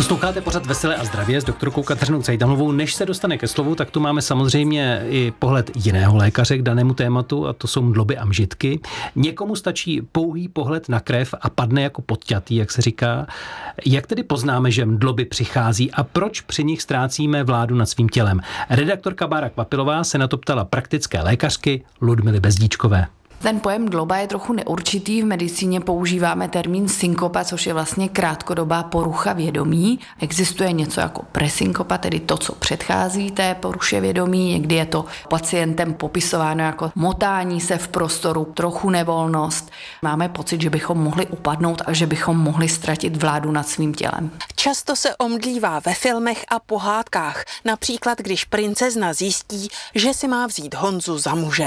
Posloucháte pořad Veselé a zdravě s doktorkou Kateřinou Cejtanovou. Než se dostane ke slovu, tak tu máme samozřejmě i pohled jiného lékaře k danému tématu, a to jsou mdloby a mžitky. Někomu stačí pouhý pohled na krev a padne jako podťatý, jak se říká. Jak tedy poznáme, že mdloby přichází a proč při nich ztrácíme vládu nad svým tělem? Redaktorka Bára Kvapilová se na to ptala praktické lékařky Ludmily Bezdíčkové. Ten pojem mdloba je trochu neurčitý. V medicíně používáme termín synkopa, což je vlastně krátkodobá porucha vědomí. Existuje něco jako presynkopa, tedy to, co předchází té poruše vědomí. Někdy je to pacientem popisováno jako motání se v prostoru, trochu nevolnost. Máme pocit, že bychom mohli upadnout a že bychom mohli ztratit vládu nad svým tělem. Často se omdlívá ve filmech a pohádkách. Například, když princezna zjistí, že si má vzít Honzu za muže.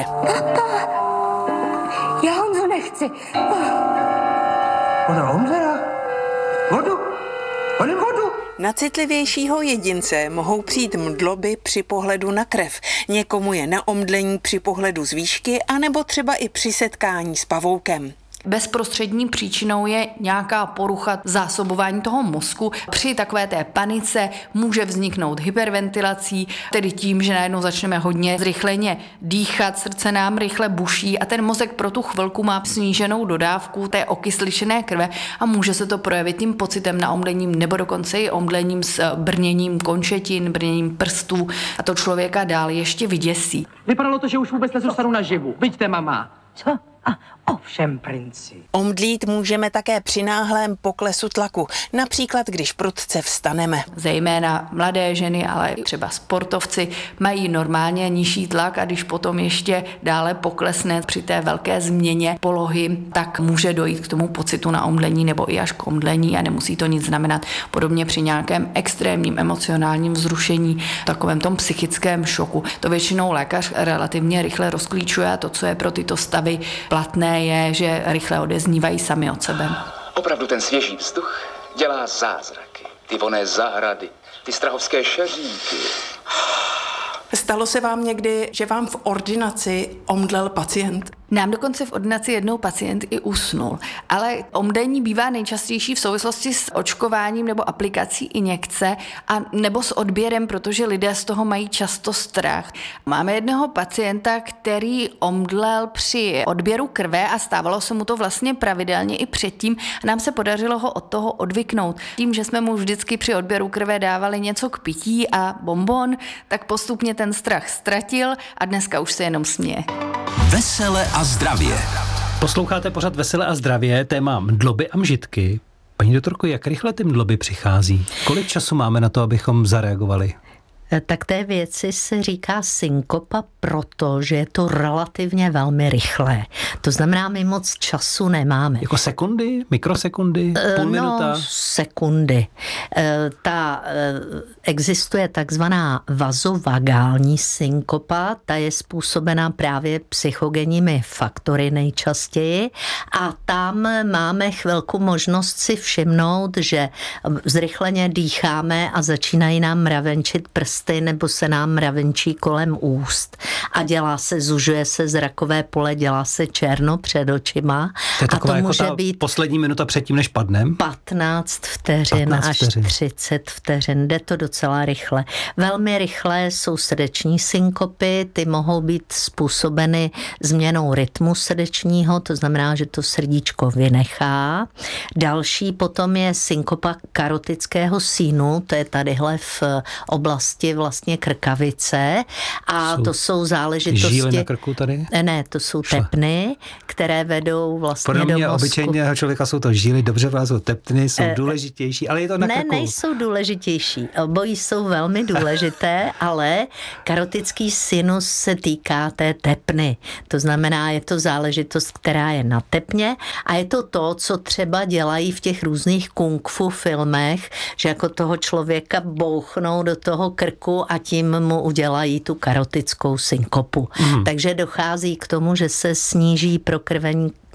Já Honzu nechci. Ona umřela? Vodu? Honem vodu? Na citlivějšího jedince mohou přijít mdloby při pohledu na krev. Někomu je na omdlení při pohledu z výšky, anebo třeba i při setkání s pavoukem. Bezprostřední příčinou je nějaká porucha zásobování toho mozku. Při takové té panice může vzniknout hyperventilací, tedy tím, že najednou začneme hodně zrychleně dýchat, srdce nám rychle buší a ten mozek pro tu chvilku má sníženou dodávku té okysličené krve a může se to projevit tím pocitem na omdlením nebo dokonce i omdlením s brněním končetin, brněním prstů a to člověka dál ještě vyděsí. Vypadalo to, že už vůbec nezůstanu naživu. Vidíte, mama. Co? Ovšem, princi. Omdlít můžeme také při náhlém poklesu tlaku, například když prudce vstaneme. Zejména mladé ženy, ale třeba sportovci mají normálně nižší tlak a když potom ještě dále poklesne při té velké změně polohy, tak může dojít k tomu pocitu na omdlení nebo i až k omdlení a nemusí to nic znamenat. Podobně při nějakém extrémním emocionálním vzrušení, takovém tom psychickém šoku. To většinou lékař relativně rychle rozklíčuje a to, co je pro tyto stavy platné, je, že rychle odeznívají sami od sebe. Opravdu ten svěží vzduch dělá zázraky. Ty vonné zahrady, ty strahovské šeříky. Stalo se vám někdy, že vám v ordinaci omdlel pacient? Nám dokonce v ordinaci jednou pacient i usnul, ale omdlení bývá nejčastější v souvislosti s očkováním nebo aplikací injekce a nebo s odběrem, protože lidé z toho mají často strach. Máme jednoho pacienta, který omdlel při odběru krve a stávalo se mu to vlastně pravidelně i předtím a nám se podařilo ho od toho odvyknout. Tím, že jsme mu vždycky při odběru krve dávali něco k pití a bonbon, tak postupně ten strach ztratil a dneska už se jenom směje. Vesele a zdravě. Posloucháte pořad Veselé a zdravě, téma mdloby a mžitky. Paní doktorko, jak rychle ty mdloby přichází? Kolik času máme na to, abychom zareagovali? Tak té věci se říká synkopa, protože je to relativně velmi rychlé. To znamená, my moc času nemáme. Jako sekundy? Mikrosekundy? Půl minuta? Sekundy. Existuje takzvaná vazovagální synkopa, ta je způsobená právě psychogenními faktory nejčastěji a tam máme chvilku možnost si všimnout, že zrychleně dýcháme a začínají nám mravenčit prsty nebo se nám mravenčí kolem úst a zužuje se zrakové pole, dělá se černo před očima. To je taková a to jako může ta být poslední minuta předtím, než padnem? 15 vteřin 15 až vteřin. 30 vteřin. Jde to docela rychle. Velmi rychlé jsou srdeční synkopy, ty mohou být způsobeny změnou rytmu srdečního, to znamená, že to srdíčko vynechá. Další potom je synkopa karotického sínu, to je tadyhle v oblasti vlastně krkavice a to jsou záležitosti... Žíly na krku tady? Ne, to jsou tepny, které vedou vlastně do mozku. Pro mě obyčejného člověka jsou to žíly, dobře jsou tepny, jsou důležitější, ale je to na krku. Ne, nejsou důležitější. Obojí jsou velmi důležité, ale karotický sinus se týká té tepny. To znamená, je to záležitost, která je na tepně a je to to, co třeba dělají v těch různých kung fu filmech, že jako toho člověka bouchnou do toho krku a tím mu udělají tu karotickou synkopu. Takže dochází k tomu, že se sníží prokrvení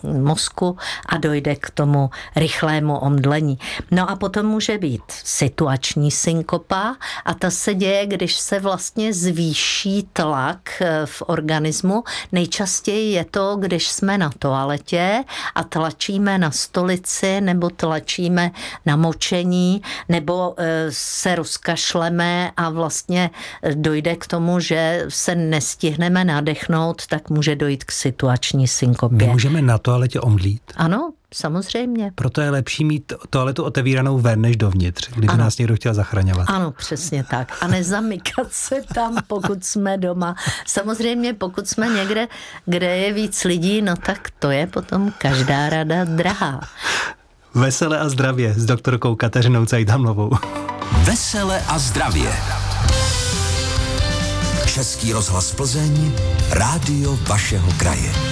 mozku a dojde k tomu rychlému omdlení. No a potom může být situační synkopa a ta se děje, když se vlastně zvýší tlak v organismu. Nejčastěji je to, když jsme na toaletě a tlačíme na stolici nebo tlačíme na močení nebo se rozkašleme a vlastně dojde k tomu, že se nestihneme nadechnout, tak může dojít k situační synkopě. My můžeme na toaletě omdlít? Ano, samozřejmě. Proto je lepší mít toaletu otevíranou ven než dovnitř, kdyby nás někdo chtěl zachraňovat. Ano, přesně tak. A nezamykat se tam, pokud jsme doma. Samozřejmě, pokud jsme někde, kde je víc lidí, no tak to je potom každá rada drahá. Vesele a zdravě s doktorkou Kateřinou Cajtamlovou. Vesele a zdravě. Český rozhlas Plzeň, rádio vašeho kraje.